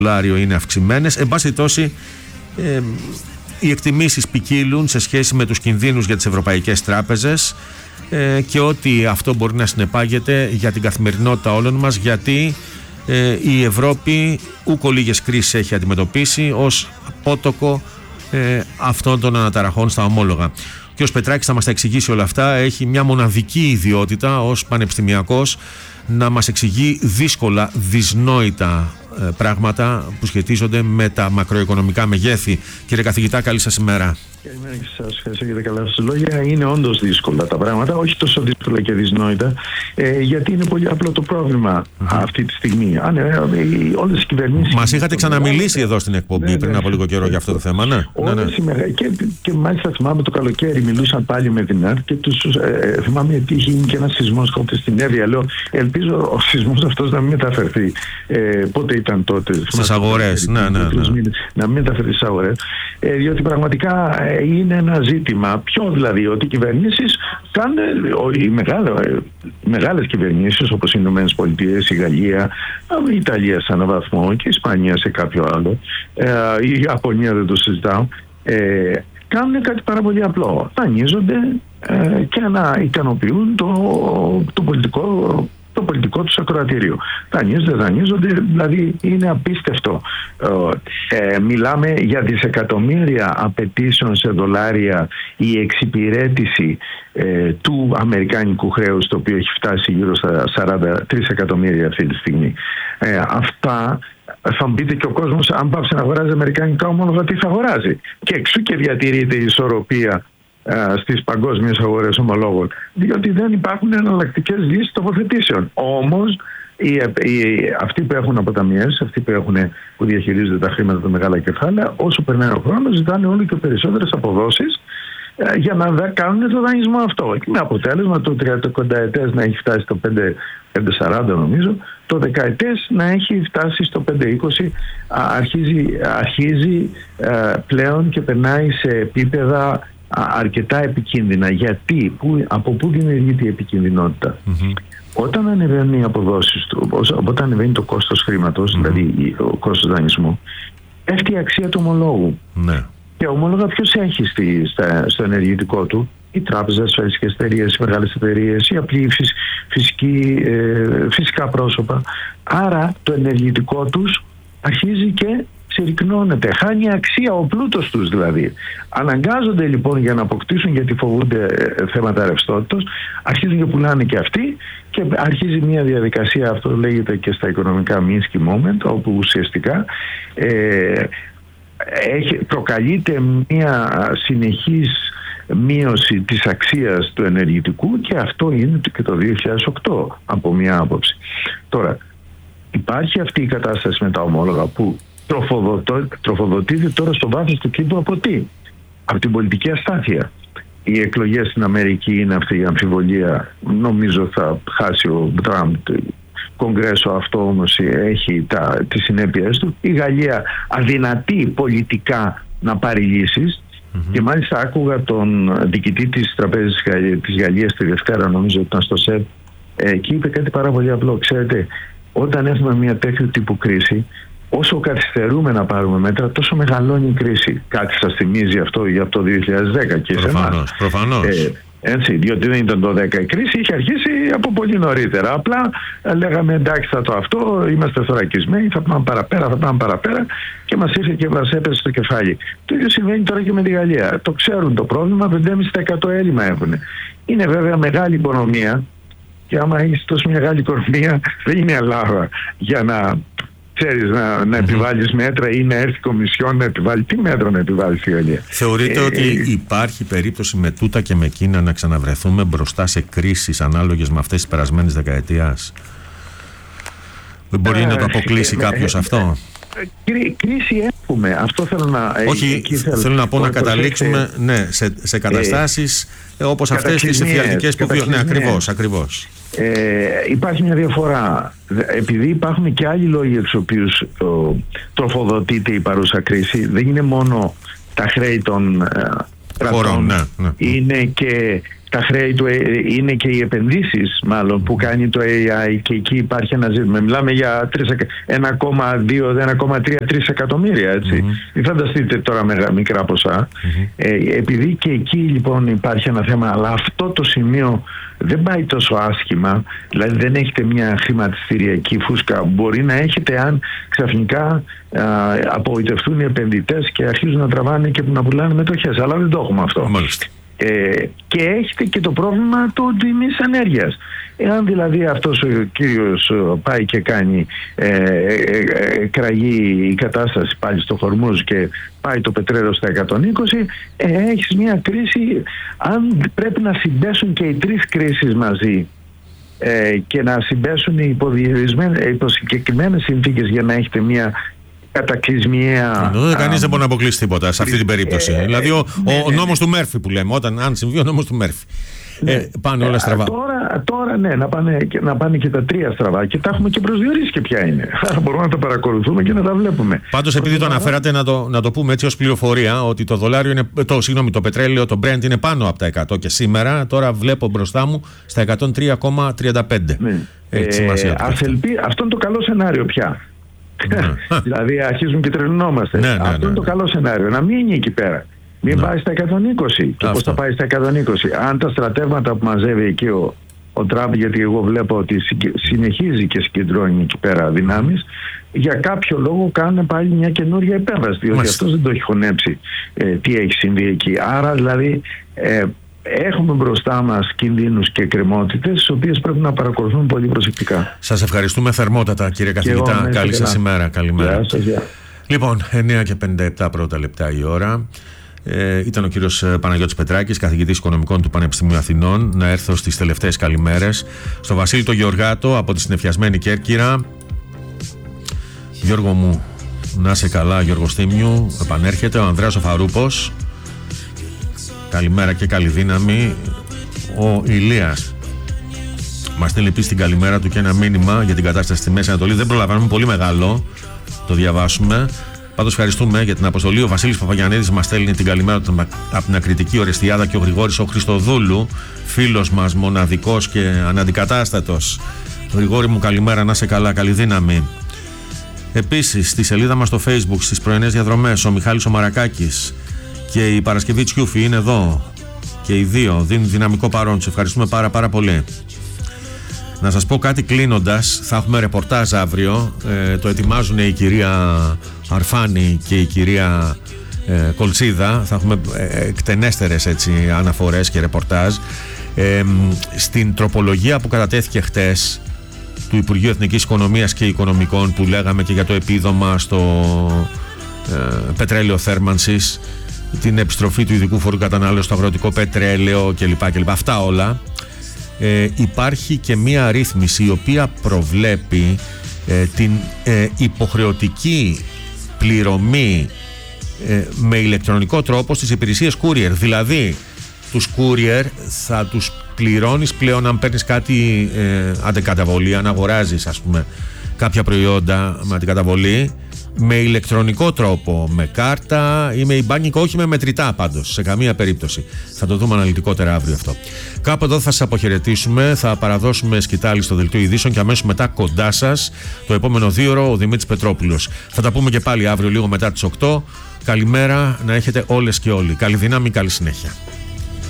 δολάριο είναι αυξημένες. Εν πάση τόση, οι εκτιμήσεις ποικίλουν σε σχέση με τους κινδύνους για τις ευρωπαϊκές τράπεζες και ότι αυτό μπορεί να συνεπάγεται για την καθημερινότητα όλων μας, γιατί η Ευρώπη ούκο λίγες κρίσεις έχει αντιμετωπίσει ως απότοκο αυτών των αναταραχών στα ομόλογα. Ο κ. Πετράκης θα μας τα εξηγήσει όλα αυτά. Έχει μια μοναδική ιδιότητα ως πανεπιστημιακός να μας εξηγεί δύσκολα, δυσνόητα πράγματα που σχετίζονται με τα μακροοικονομικά μεγέθη. Κύριε καθηγητά, καλή σας ημέρα. Καλημέρα και σας ευχαριστώ για τα καλά σας λόγια. Είναι όντως δύσκολα τα πράγματα, όχι τόσο δύσκολα και δυσνόητα, γιατί είναι πολύ απλό το πρόβλημα αυτή τη στιγμή. Όλες οι κυβερνήσεις... Μας είχατε ξαναμιλήσει εδώ στην εκπομπή πριν από λίγο καιρό για αυτό το θέμα, ναι. Και μάλιστα θυμάμαι το καλοκαίρι μιλούσαν πάλι με την ΕΡΤ και θυμάμαι ότι είχε γίνει και ένα σεισμός στην Εύβοια. Λέω, ελπίζω ο σεισμός αυτός να μην μεταφερθεί. Πότε ήταν τότε? Στις αγορές, ναι. Να μην μεταφερθεί στις αγορές. Διότι πραγματικά είναι ένα ζήτημα. Ποιο δηλαδή? Ότι οι κυβερνήσεις κάνουν, οι μεγάλες κυβερνήσεις όπως οι Ηνωμένες Πολιτείες, η Γαλλία, η Ιταλία σε έναν βαθμό και η Ισπανία σε κάποιο άλλο, η Ιαπωνία δεν το συζητάω, κάνουν κάτι πάρα πολύ απλό. Δανείζονται και να ικανοποιούν το πολιτικό τους ακροατήριο. Δανείζονται, δηλαδή είναι απίστευτο. Μιλάμε για δισεκατομμύρια απαιτήσεων σε δολάρια η εξυπηρέτηση του αμερικάνικου χρέους, το οποίο έχει φτάσει γύρω στα 43 εκατομμύρια αυτή τη στιγμή. Αυτά θα μου πείτε και ο κόσμος, αν πάψει να αγοράζει αμερικανικά ομόλογα, τι θα αγοράζει? Και εξού και διατηρείται η ισορροπία στις παγκόσμιες αγορές ομολόγων, διότι δεν υπάρχουν εναλλακτικές λύσεις τοποθετήσεων. Όμως αυτοί που έχουν αποταμιεύσει, αυτοί που διαχειρίζονται τα χρήματα, τα μεγάλα κεφάλαια, όσο περνάει ο χρόνος, ζητάνε όλο και περισσότερες αποδόσεις για να κάνουν το δανεισμό αυτό. Με αποτέλεσμα το 30ετές να έχει φτάσει στο 5,40 νομίζω, το δεκαετές να έχει φτάσει στο 5,20, αρχίζει πλέον και περνάει σε επίπεδα αρκετά επικίνδυνα. Γιατί, από πού δημιουργείται η επικινδυνότητα? Όταν ανεβαίνουν οι αποδόσεις του, όταν ανεβαίνει το κόστος χρήματος, δηλαδή ο κόστος δανεισμού, πέφτει η αξία του ομολόγου. Και ομόλογα ποιος έχει στο ενεργητικό του? Οι τράπεζες, ασφαλιστικές εταιρείες, οι μεγάλες εταιρείες, οι απλοί φυσικά πρόσωπα. Άρα το ενεργητικό τους αρχίζει και συρρυκνώνεται, χάνει αξία ο πλούτος τους δηλαδή. Αναγκάζονται λοιπόν για να αποκτήσουν, γιατί φοβούνται θέματα ρευστότητας, αρχίζουν και πουλάνε και αυτοί και αρχίζει μια διαδικασία, αυτό λέγεται και στα οικονομικά Minsky moment, όπου ουσιαστικά προκαλείται μια συνεχής μείωση της αξίας του ενεργητικού, και αυτό είναι και το 2008 από μια άποψη. Τώρα υπάρχει αυτή η κατάσταση με τα ομόλογα που τροφοδοτείται τώρα στο βάθος του κήπου από τι? Από την πολιτική αστάθεια. Οι εκλογές στην Αμερική είναι αυτή η αμφιβολία. Νομίζω θα χάσει ο Τραμπ το Κογκρέσο, αυτό όμως έχει τις συνέπειες του. Η Γαλλία αδυνατεί πολιτικά να πάρει λύσεις. Και μάλιστα άκουγα τον διοικητή της Τραπέζης της Γαλλίας τη Δευτέρα, νομίζω ότι ήταν στο ΣΕΠ, και είπε κάτι πάρα πολύ απλό. Ξέρετε, όταν έχουμε μια τέτοιου τύπου κρίση, όσο καθυστερούμε να πάρουμε μέτρα, τόσο μεγαλώνει η κρίση. Κάτι σας θυμίζει αυτό για το 2010 και σε εμάς? Προφανώς. Έτσι, διότι δεν ήταν το 10 η κρίση, είχε αρχίσει από πολύ νωρίτερα. Απλά λέγαμε εντάξει, αυτό, είμαστε θωρακισμένοι, θα πάμε παραπέρα, και μας ήρθε και μας έπεσε στο κεφάλι. Το ίδιο συμβαίνει τώρα και με τη Γαλλία. Το ξέρουν το πρόβλημα, 5,5% έλλειμμα έχουν. Είναι βέβαια μεγάλη οικονομία, και άμα έχεις τόσο μεγάλη οικονομία, δεν είναι Ελλάδα για να ξέρεις να επιβάλλεις μέτρα ή να έρθει η Κομισιόν να επιβάλλει. Τι μέτρα να επιβάλλει στη Γαλλία? Θεωρείτε ότι υπάρχει περίπτωση με τούτα και με εκείνα να ξαναβρεθούμε μπροστά σε κρίσεις ανάλογες με αυτές τις περασμένες δεκαετίας? Δεν μπορεί να το αποκλείσει κάποιος αυτό? Κρίση έχουμε. Αυτό θέλω να... Όχι, θέλω να πω να καταλήξουμε σε καταστάσεις όπως αυτές τις εφιαλτικές που βιώνουν. Ναι, ακριβώς. Υπάρχει μια διαφορά. Επειδή υπάρχουν και άλλοι λόγοι για τους οποίους τροφοδοτείται η παρούσα κρίση, δεν είναι μόνο τα χρέη των κρατών, είναι και τα χρέη του είναι και οι επενδύσεις μάλλον που κάνει το AI, και εκεί υπάρχει ένα ζήτημα. Μιλάμε για 1,2-1,3 εκατομμύρια, έτσι. Μην φανταστείτε τώρα μικρά ποσά. Επειδή και εκεί λοιπόν υπάρχει ένα θέμα, αλλά αυτό το σημείο δεν πάει τόσο άσχημα, δηλαδή δεν έχετε μια χρηματιστηριακή φούσκα. Μπορεί να έχετε αν ξαφνικά απογοητευτούν οι επενδυτές και αρχίζουν να τραβάνε και να πουλάνε μετοχές, αλλά δεν το έχουμε αυτό. Μάλιστα. Και έχετε και το πρόβλημα του τιμής ενέργειας. Εάν δηλαδή αυτός ο κύριος πάει και κάνει κραγεί η κατάσταση πάλι στο Χορμούζ και πάει το πετρέλαιο στα 120, έχεις μια κρίση. Αν πρέπει να συμπέσουν και οι τρεις κρίσεις μαζί και να συμπέσουν υπό συγκεκριμένες συνθήκες για να έχετε μια κατακλυσμιαία. Κανείς δεν μπορεί να αποκλείσει τίποτα σε αυτή την περίπτωση. Δηλαδή ο νόμος του Μέρφυ που λέμε, αν συμβεί ο νόμος του Μέρφυ. Πάνε όλα στραβά. Τώρα ναι, να πάνε και τα τρία στραβά, και τα έχουμε και προσδιορίσει και ποια είναι. Μπορούμε να τα παρακολουθούμε και να τα βλέπουμε. Πάντως, επειδή το αναφέρατε, να το πούμε έτσι ως πληροφορία, ότι το δολάριο είναι, το πετρέλαιο, το Brent είναι πάνω από τα 100 και σήμερα. Τώρα βλέπω μπροστά μου στα 103,35. Έχει σημασία. Αυτό είναι το καλό σενάριο πια. Δηλαδή αρχίζουν και τρελνόμαστε. Αυτό είναι το καλό σενάριο. Να μείνει εκεί πέρα. Μην πάει στα 120. Και πώς θα πάει στα 120? Αν τα στρατεύματα που μαζεύει εκεί ο Τραμπ, γιατί εγώ βλέπω ότι συνεχίζει και συγκεντρώνει εκεί πέρα δυνάμεις, για κάποιο λόγο κάνουν πάλι μια καινούργια επέμβαση, διότι αυτός δεν το έχει χωνέψει τι έχει συμβεί εκεί. Άρα δηλαδή έχουμε μπροστά μας κινδύνους και εκκρεμότητες, τις οποίες πρέπει να παρακολουθούμε πολύ προσεκτικά. Σας ευχαριστούμε θερμότατα, κύριε καθηγητά. Καλή σας ημέρα. Καλημέρα. Λοιπόν, 9 και 57 πρώτα λεπτά η ώρα. Ήταν ο κύριος Παναγιώτης Πετράκης, καθηγητής οικονομικών του Πανεπιστημίου Αθηνών. Να έρθω στις τελευταίες καλημέρες στο Βασίλη το Γεωργάτο από τη συννεφιασμένη Κέρκυρα. Γιώργο μου, να είσαι καλά. Γιώργο Στήμιου επανέρχεται. Ο Ανδρέας ο Φαρούπος, καλημέρα και καλή δύναμη. Ο Ηλίας μας στέλνει επίσης την καλημέρα του και ένα μήνυμα για την κατάσταση στη Μέση Ανατολή. Δεν προλαβαίνουμε, πολύ μεγάλο, το διαβάσουμε. Πάντως ευχαριστούμε για την αποστολή. Ο Βασίλης Παπαγιαννίδης μας στέλνει την καλημέρα του από την Ακριτική Ορεστιάδα, και ο Γρηγόρης ο Χριστοδούλου, φίλος μας, μοναδικός και αναντικατάστατος. Γρηγόρη μου, καλημέρα, να είσαι καλά, καλή δύναμη. Επίσης στη σελίδα μας στο Facebook, στις πρωινές διαδρομές, ο Μιχάλης ο Μαρακάκης και η Παρασκευή Τσιούφη είναι εδώ, και οι δύο δίνουν δυναμικό παρόν. Τους ευχαριστούμε πάρα πολύ. Να σας πω κάτι κλείνοντας, θα έχουμε ρεπορτάζ αύριο, το ετοιμάζουν η κυρία Αρφάνη και η κυρία Κολτσίδα. Θα έχουμε εκτενέστερες αναφορές και ρεπορτάζ στην τροπολογία που κατατέθηκε χτες του Υπουργείου Εθνικής Οικονομίας και Οικονομικών, που λέγαμε και για το επίδομα στο πετρέλαιο θέρμανσης, την επιστροφή του ειδικού φόρου κατανάλωσης στο αγροτικό πετρέλαιο κλπ. Αυτά όλα. Υπάρχει και μία ρύθμιση η οποία προβλέπει την υποχρεωτική πληρωμή με ηλεκτρονικό τρόπο στις υπηρεσίες courier. Δηλαδή τους courier θα τους πληρώνεις πλέον αν παίρνεις κάτι αντικαταβολή, αν αγοράζεις ας πούμε κάποια προϊόντα με αντικαταβολή, με ηλεκτρονικό τρόπο, με κάρτα ή με e-banking, όχι με μετρητά πάντως, σε καμία περίπτωση. Θα το δούμε αναλυτικότερα αύριο αυτό. Κάπου εδώ θα σας αποχαιρετήσουμε, θα παραδώσουμε σκητάλη στο δελτίο ειδήσεων και αμέσως μετά κοντά σας το επόμενο 2ωρο ο Δημήτρης Πετρόπουλος. Θα τα πούμε και πάλι αύριο λίγο μετά τις 8. Καλημέρα να έχετε όλες και όλοι. Καλή δύναμη, καλή συνέχεια.